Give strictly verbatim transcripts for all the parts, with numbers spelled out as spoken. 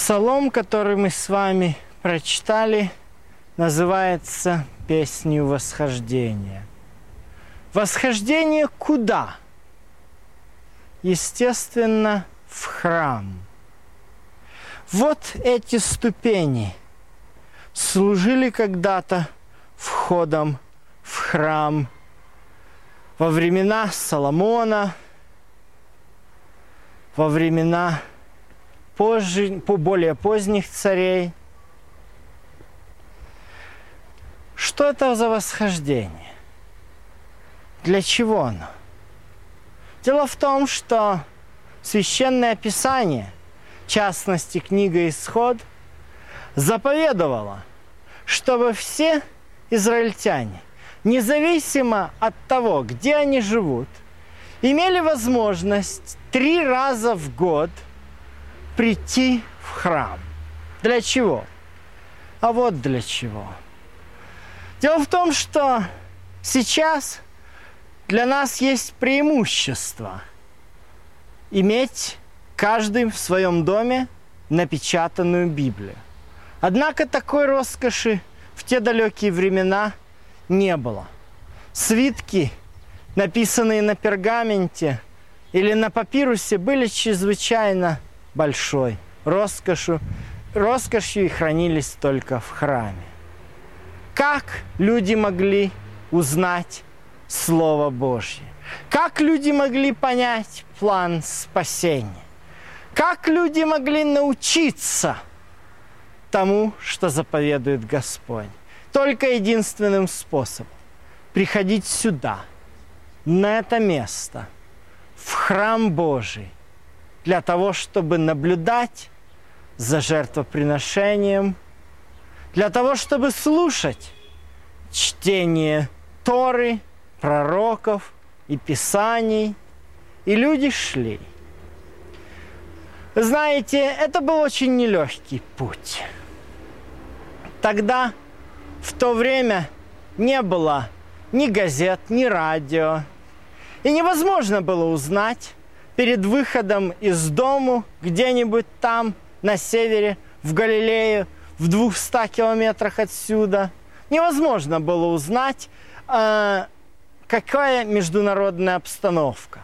Псалом, который мы с вами прочитали, называется «Песнью восхождения». Восхождение куда? Естественно, в храм. Вот эти ступени служили когда-то входом в храм во времена Соломона, во времена позже, по более поздних царей. Что это за восхождение? Для чего оно? Дело в том, что Священное Писание, в частности, книга «Исход», заповедовала, чтобы все израильтяне, независимо от того, где они живут, имели возможность три раза в год прийти в храм. Для чего? А вот для чего. Дело в том, что сейчас для нас есть преимущество иметь каждый в своем доме напечатанную Библию. Однако такой роскоши в те далекие времена не было. Свитки, написанные на пергаменте или на папирусе, были чрезвычайно большой роскошью, роскошью и хранились только в храме. Как люди могли узнать Слово Божье? Как люди могли понять план спасения? Как люди могли научиться тому, что заповедует Господь? Только единственным способом – приходить сюда, на это место, в храм Божий, для того, чтобы наблюдать за жертвоприношением, для того, чтобы слушать чтение Торы, пророков и Писаний. И люди шли. Знаете, это был очень нелегкий путь. Тогда, в то время, не было ни газет, ни радио. И невозможно было узнать перед выходом из дому где-нибудь там, на севере, в Галилее, в двухстах километрах отсюда. Невозможно было узнать, э, какая международная обстановка.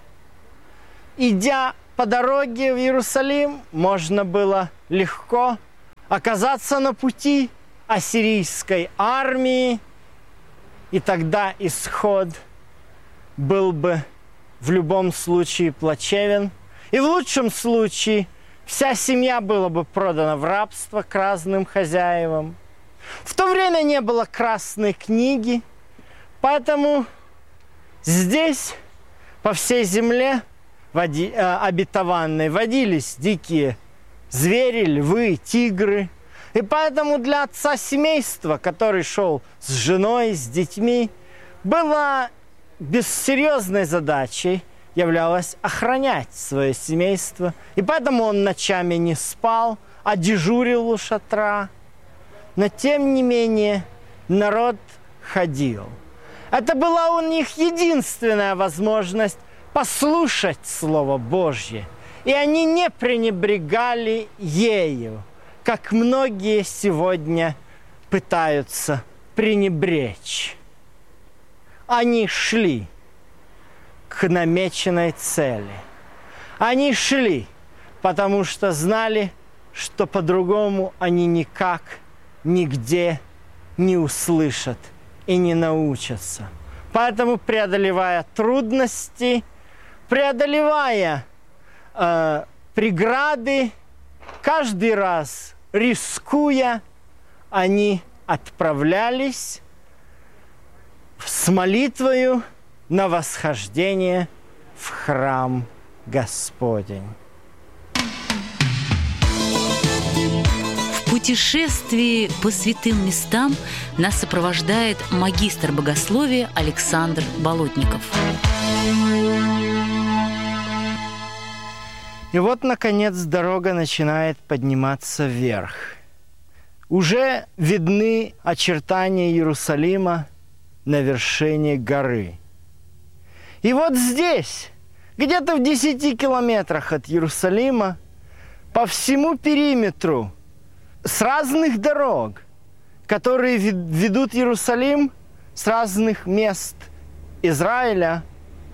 Идя по дороге в Иерусалим, можно было легко оказаться на пути ассирийской армии, и тогда исход был бы в любом случае плачевен. И в лучшем случае вся семья была бы продана в рабство к разным хозяевам. В то время не было красной книги, поэтому здесь, по всей земле води, э, обетованной, водились дикие звери, львы, тигры. И поэтому для отца семейства, который шел с женой, с детьми, было бессерьезной задачей являлось охранять свое семейство. И поэтому он ночами не спал, а дежурил у шатра. Но тем не менее народ ходил. Это была у них единственная возможность послушать Слово Божье. И они не пренебрегали ею, как многие сегодня пытаются пренебречь. Они шли к намеченной цели. Они шли, потому что знали, что по-другому они никак, нигде не услышат и не научатся. Поэтому, преодолевая трудности, преодолевая э, преграды, каждый раз рискуя, они отправлялись с молитвою на восхождение в храм Господень. В путешествии по святым местам нас сопровождает магистр богословия Александр Болотников. И вот, наконец, дорога начинает подниматься вверх. Уже видны очертания Иерусалима на вершине горы. И вот здесь, где-то в десяти километрах от Иерусалима, по всему периметру с разных дорог, которые ведут Иерусалим с разных мест Израиля,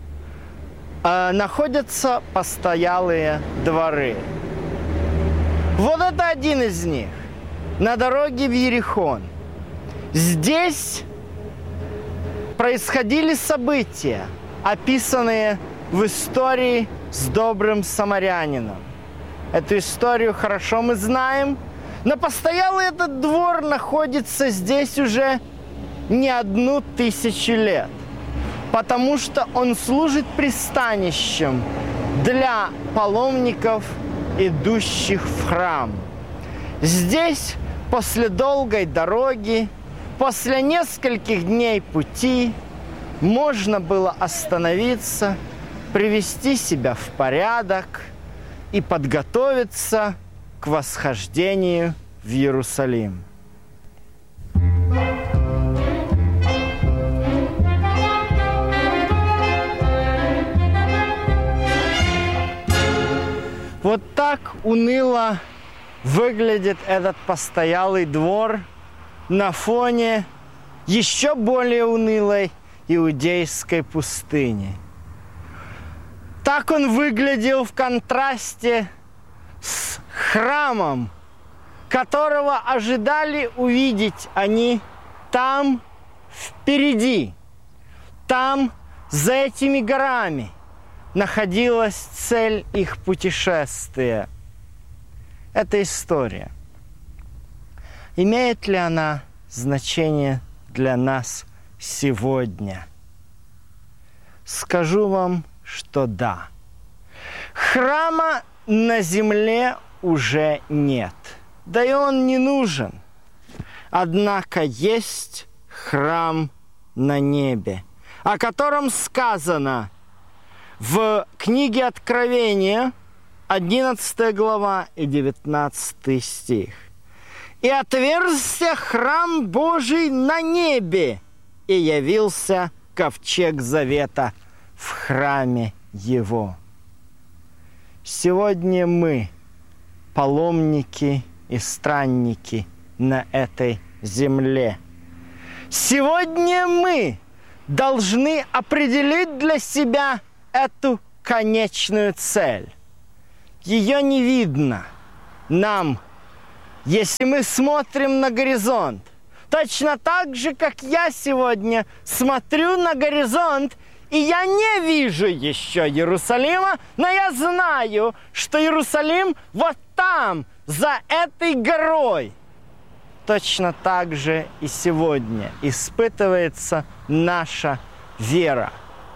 находятся постоялые дворы. Вот это один из них, на дороге в Иерихон. Здесь происходили события, описанные в истории с добрым самарянином. Эту историю хорошо мы знаем, но постоялый этот двор находится здесь уже не одну тысячу лет, потому что он служит пристанищем для паломников, идущих в храм. Здесь после долгой дороги, после нескольких дней пути, можно было остановиться, привести себя в порядок и подготовиться к восхождению в Иерусалим. Вот так уныло выглядит этот постоялый двор на фоне еще более унылой иудейской пустыни. Так он выглядел в контрасте с храмом, которого ожидали увидеть они там впереди. Там, за этими горами, находилась цель их путешествия. Это история. Имеет ли она значение для нас сегодня? Скажу вам, что да. Храма на земле уже нет, да и он не нужен. Однако есть храм на небе, о котором сказано в книге Откровения, одиннадцатая глава и девятнадцатый стих. «И отверзся храм Божий на небе, и явился ковчег завета в храме его». Сегодня мы, паломники и странники на этой земле. Сегодня мы должны определить для себя эту конечную цель. Ее не видно нам, если мы смотрим на горизонт. Точно так же, как я сегодня смотрю на горизонт, и я не вижу еще Иерусалима, но я знаю, что Иерусалим вот там, за этой горой. Точно так же и сегодня испытывается наша вера.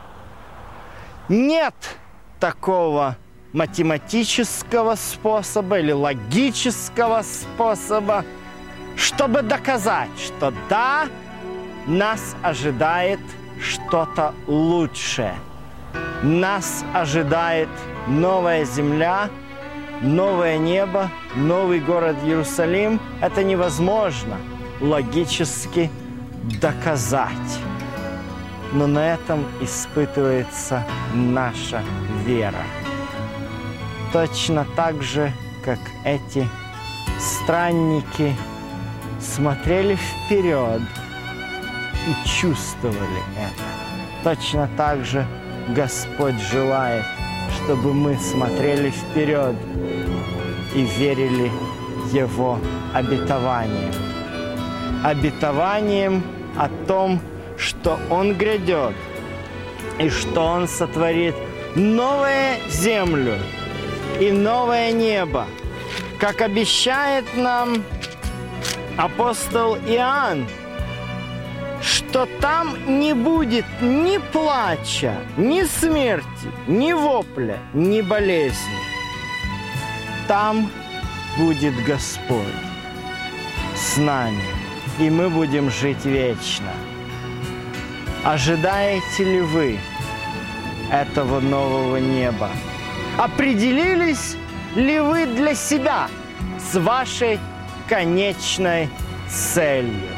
Нет такого математического способа или логического способа, чтобы доказать, что да, нас ожидает что-то лучшее. Нас ожидает новая земля, новое небо, новый город Иерусалим. Это невозможно логически доказать. Но на этом испытывается наша вера. Точно так же, как эти странники смотрели вперед и чувствовали это. Точно так же Господь желает, чтобы мы смотрели вперед и верили Его обетованиям. Обетованием о том, что Он грядет и что Он сотворит новую землю и новое небо, как обещает нам апостол Иоанн, что там не будет ни плача, ни смерти, ни вопля, ни болезни. Там будет Господь с нами, и мы будем жить вечно. Ожидаете ли вы этого нового неба? Определились ли вы для себя с вашей конечной целью?